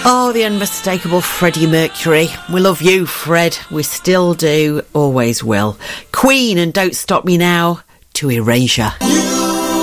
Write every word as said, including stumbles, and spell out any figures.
Oh, the unmistakable Freddie Mercury. We love you, Fred. We still do, always will. Queen and Don't Stop Me Now to Erasure.